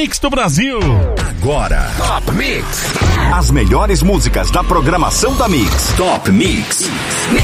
Mix do Brasil. Agora, Top Mix. As melhores músicas da programação da Mix. Top Mix.